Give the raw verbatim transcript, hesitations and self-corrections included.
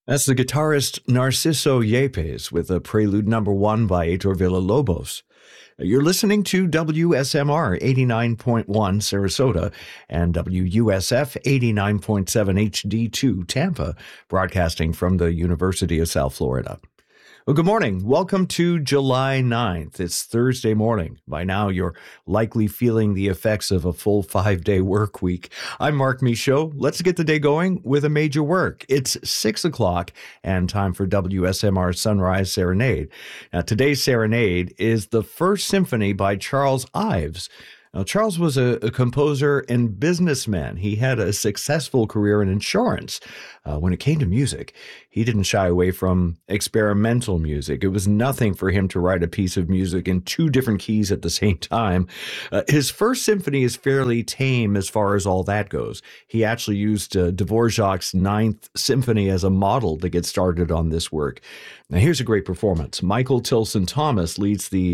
That's the guitarist Narciso Yepes with a prelude number one by Heitor Villa-Lobos. You're listening to W S M R eighty-nine point one Sarasota and W U S F eighty-nine point seven H D two Tampa, broadcasting from the University of South Florida. Well, good morning. Welcome to July ninth. It's Thursday morning. By now, you're likely feeling the effects of a full five-day work week. I'm Mark Michaud. Let's get the day going with a major work. It's six o'clock and time for W S M R Sunrise Serenade. Now, today's serenade is the First Symphony by Charles Ives. Now, Charles was a, a composer and businessman. He had a successful career in insurance. Uh, when it came to music, he didn't shy away from experimental music. It was nothing for him to write a piece of music in two different keys at the same time. Uh, his first symphony is fairly tame as far as all that goes. He actually used uh, Dvorak's Ninth Symphony as a model to get started on this work. Now, here's a great performance. Michael Tilson Thomas leads the